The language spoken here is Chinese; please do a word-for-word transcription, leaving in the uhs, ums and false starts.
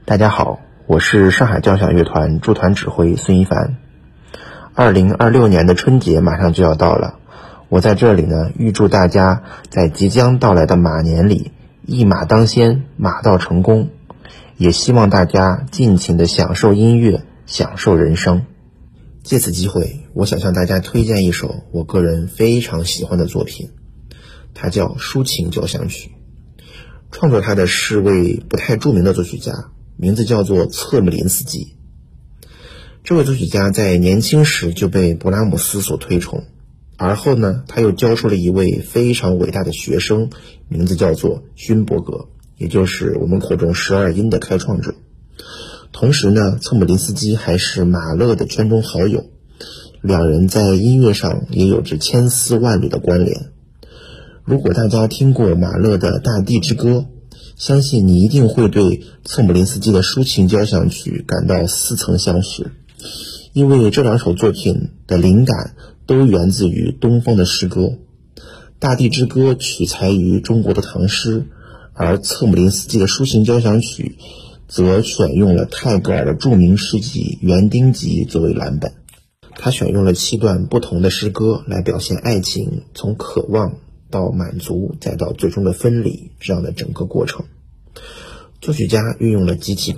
大家好，我是上海交响乐团驻团指挥孙一凡。二零二六年的春节马上就要到了，我在这里呢，预祝大家在即将到来的马年里一马当先，马到成功。也希望大家尽情的享受音乐，享受人生。借此机会，我想向大家推荐一首我个人非常喜欢的作品，它叫《抒情交响曲》。创作它的是位不太著名的作曲家，名字叫做策姆林斯基。这位作曲家在年轻时就被勃拉姆斯所推崇，而后呢，他又教出了一位非常伟大的学生，名字叫做勋伯格，也就是我们口中十二音的开创者。同时呢，策姆林斯基还是马勒的圈中好友，两人在音乐上也有着千丝万缕的关联。如果大家听过马勒的《大地之歌》，相信你一定会对策姆林斯基的抒情交响曲感到似曾相识，因为这两首作品的灵感都源自于东方的诗歌。《大地之歌》取材于中国的唐诗，而策姆林斯基的抒情交响曲则选用了泰戈尔的著名诗集《园丁集》作为蓝本。他选用了七段不同的诗歌来表现爱情从渴望到满足再到最终的分离这样的整个过程。作曲家运用了极其